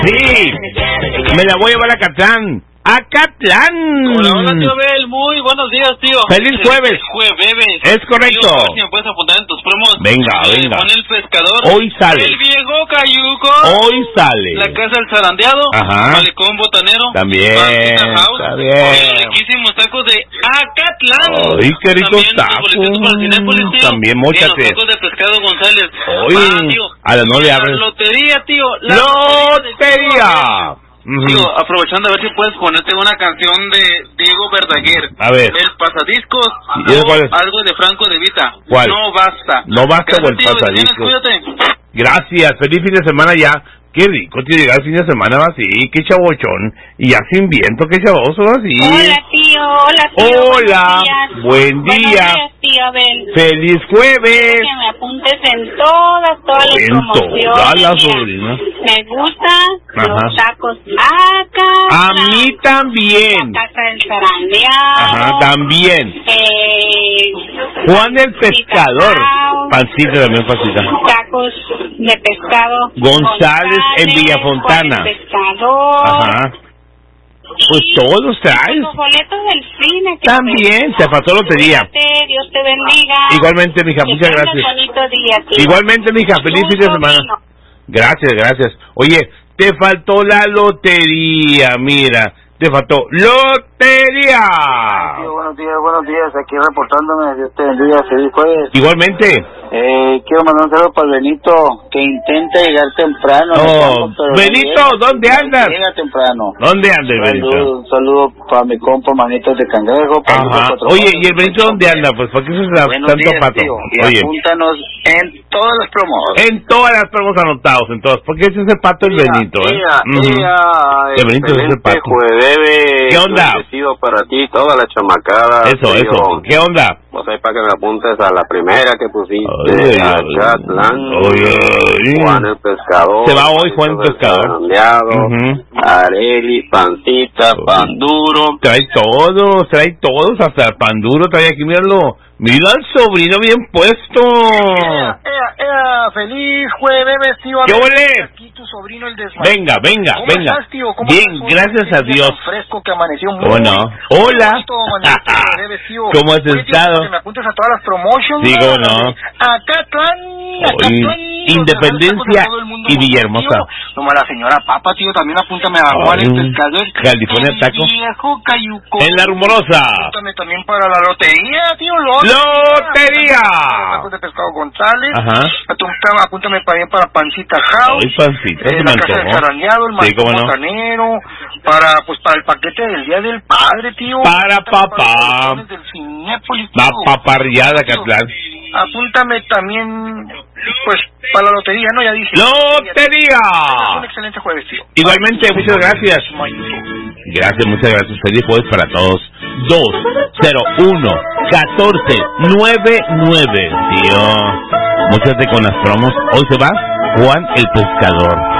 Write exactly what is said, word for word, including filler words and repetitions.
Sí, me la voy a llevar a Acatlán. ¡Acatlán! Hola, hola, tío Abel. Muy buenos días, tío. ¡Feliz jueves! Jueves. Es correcto. Tío, a ver si me puedes apuntar en tus promos. Venga, eh, venga. Con el pescador. Hoy sale. El viejo cayuco. Hoy sale. La casa del zarandeado. Ajá. Malecón botanero. También. Está bien. Oye, riquísimos tacos de Acatlán. ¡Ay, qué ricos tacos! tacos! También, móchate. Los tacos de pescado González. Hoy, ah, tío, a las nueve abres. La lotería, tío. La ¡Lotería! Uh-huh. Tío, aprovechando a ver si puedes ponerte una canción de Diego Verdaguer. A ver. El pasadiscos. ¿Y cuál es? Algo de Franco de Vita. ¿Cuál? No basta. No basta Gracias, o el tío, pasadiscos. Cuídate. Gracias, feliz fin de semana ya. Qué rico, tío, llegar el fin de semana así, qué chabochón. Y ya sin viento, qué chavoso así. Hola, tío, hola, tío. Hola, buen día. Buenos días, tío Abel. Feliz jueves. Que me apuntes en todas, todas las En promociones. todas las, Mira, sobrina. me gustan Ajá. los tacos acá. A mí también. La casa del zarandeado. Ajá, también. Eh, Juan el pescador. Pancita también, pancita. Tacos de pescado. González en Villafontana. Juan el pescador. Ajá. Pues todos traes. Los boletos del cine. que También, te faltó lotería. Cuídate, Dios te bendiga. Igualmente, mija, Que muchas tengas gracias. bonito día, tío. Igualmente, mija, feliz fin de semana. Gracias, gracias. Oye, te faltó la lotería, mira. Te faltó lotería. Sí, buenos días, buenos días. Aquí reportándome. Dios te bendiga. Feliz jueves. Igualmente. Eh, quiero mandar un saludo para el Benito, que intenta llegar temprano. Oh, campo, pero Benito, no llega, ¿dónde andas? no llega temprano. ¿Dónde anda el Benito? Saludo, un saludo para mi compa Manitos de Cangrejo. Para Ajá. Oye, ¿y el Benito dónde anda? Pues, ¿por qué se da Buenos tanto días, pato? tío. Y Oye, apúntanos en todos los promos. en todas las promos anotados, en todas. ¿Por qué ese es el pato el Benito, eh? Mira, Ujú. mira, El Benito es el pato. Jueves, ¿Qué onda? bendecido para ti, toda la chamacada. Eso, tío. eso. ¿Qué onda? Pues ahí para que me apuntes a la primera que pusiste, Ay, Acatlán, oye, oye. Juan el Pescador. Se va hoy Juan el Manito del Pescador. Zarandeado, Ujú. Areli, Pancita, Oye. Pan Duro. Trae todos, trae todos, hasta el pan duro trae aquí, míralo. Mira al sobrino bien puesto. Ea, ea, ea, feliz jueves, tío. ¿Qué ole? Aquí tu sobrino el desmayado. Venga, venga, ¿Cómo venga. estás, tío? ¿Cómo Bien, estás hoy? gracias a Este día Dios. tan fresco que amaneció muy. ¿Cómo no? muy Hola. bonito, manito, jueves, tío. ¿Cómo has Oye, tío, estado? que me apuntes a todas las promotions. Sí, cómo no. Acatlán, Acatlán. Independencia y Villahermosa. Como la señora Papa, tío, también apúntame a Juan el Ay, Pescador. California El Taco. viejo cayuco. En la rumorosa. Apúntame también para la lotería, tío. Lotería. ¡Lotería! Tacos de pescado González. Ajá. Apúntame, apúntame también para Pancita House. Ay, pancita, eh, se me la casa del antojó. zarandeado, el Sí, cómo no. botanero, para pues para el paquete del Día del Padre, tío. Para Apúntame papá. Para los corazones del Cinépolis, tío. Va paparriada, Acatlán. Apúntame también, pues, para la lotería, ¿no? Ya dije. ¡Lotería! Un excelente jueves, tío. Igualmente, muchas gracias. Gracias, muchas gracias. Feliz jueves para todos. dos cero uno catorce noventa y nueve. Tío, muéstrate con las promos. Hoy se va Juan el Pescador.